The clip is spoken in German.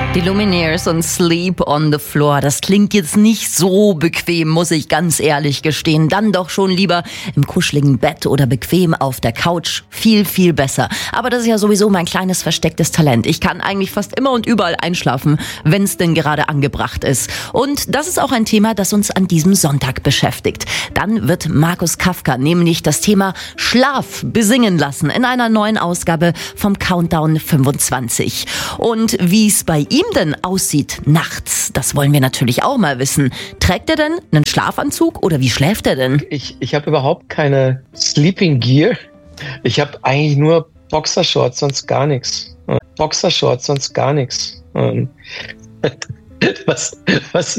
Die Lumineers und Sleep on the Floor. Das klingt jetzt nicht so bequem, muss ich ganz ehrlich gestehen. Dann doch schon lieber im kuscheligen Bett oder bequem auf der Couch. Viel, viel besser. Aber das ist ja sowieso mein kleines verstecktes Talent. Ich kann eigentlich fast immer und überall einschlafen, wenn es denn gerade angebracht ist. Und das ist auch ein Thema, das uns an diesem Sonntag beschäftigt. Dann wird Markus Kafka nämlich das Thema Schlaf besingen lassen in einer neuen Ausgabe vom Countdown 25. Und wie es bei ihm denn aussieht nachts, das wollen wir natürlich auch mal wissen. Trägt er denn einen Schlafanzug oder wie schläft er denn? Ich habe überhaupt keine Sleeping Gear. Ich habe eigentlich nur Boxershorts, sonst gar nichts. Was